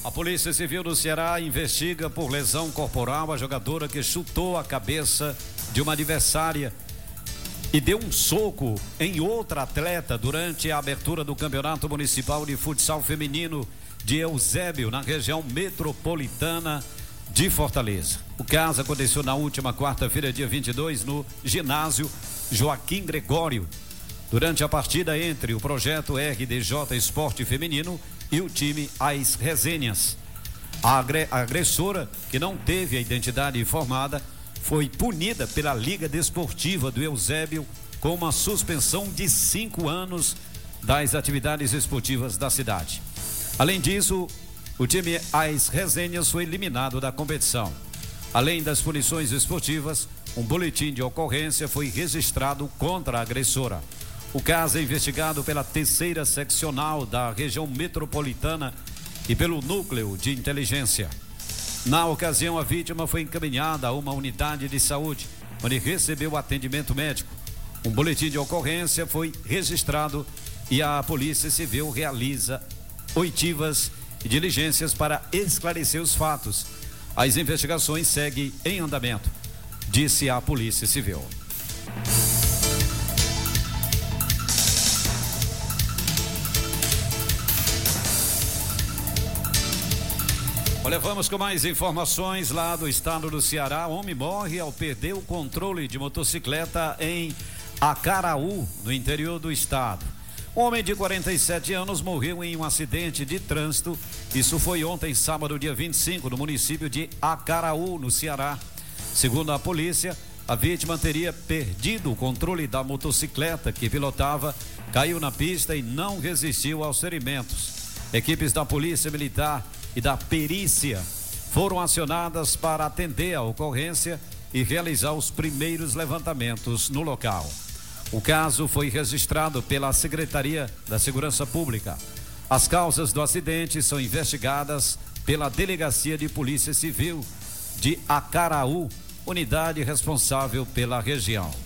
A Polícia Civil do Ceará investiga por lesão corporal a jogadora que chutou a cabeça de uma adversária e deu um soco em outra atleta durante a abertura do Campeonato Municipal de Futsal Feminino de Eusébio, na região metropolitana de Fortaleza. O caso aconteceu na última quarta-feira, dia 22, no ginásio Joaquim Gregório, durante a partida entre o projeto RDJ Esporte Feminino e o time As Resenhas. A agressora, que não teve a identidade informada, foi punida pela Liga Desportiva do Eusébio com uma suspensão de 5 anos das atividades esportivas da cidade. Além disso, o time As Resenhas foi eliminado da competição. Além das punições esportivas, um boletim de ocorrência foi registrado contra a agressora. O caso é investigado pela 3ª Seccional da região metropolitana e pelo Núcleo de Inteligência. Na ocasião, a vítima foi encaminhada a uma unidade de saúde, onde recebeu atendimento médico. Um boletim de ocorrência foi registrado e a Polícia Civil realiza oitivas e diligências para esclarecer os fatos. As investigações seguem em andamento, disse a Polícia Civil. Olha, vamos com mais informações lá do estado do Ceará. Homem morre ao perder o controle de motocicleta em Acaraú, no interior do estado. Homem de 47 anos morreu em um acidente de trânsito. Isso foi ontem, sábado, dia 25, no município de Acaraú, no Ceará. Segundo a polícia, a vítima teria perdido o controle da motocicleta que pilotava, caiu na pista e não resistiu aos ferimentos. Equipes da Polícia Militar e da perícia foram acionadas para atender a ocorrência e realizar os primeiros levantamentos no local. O caso foi registrado pela Secretaria da Segurança Pública. As causas do acidente são investigadas pela Delegacia de Polícia Civil de Acaraú, unidade responsável pela região.